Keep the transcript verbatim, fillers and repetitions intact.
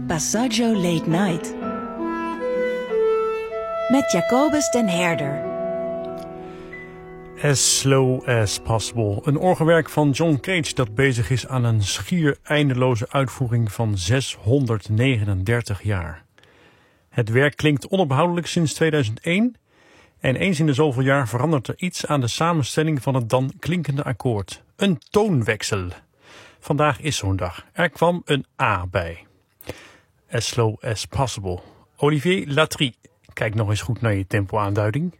Passaggio Late Night. Met Jacobus den Herder. As Slow as Possible. Een orgelwerk van John Cage dat bezig is aan een schier eindeloze uitvoering van zeshonderdnegenendertig jaar. Het werk klinkt onophoudelijk sinds tweeduizend één en eens in de zoveel jaar verandert er iets aan de samenstelling van het dan klinkende akkoord. Een toonwechsel. Vandaag is zo'n dag. Er kwam een A bij. As Slow as Possible. Olivier Latry, kijk nog eens goed naar je tempoaanduiding.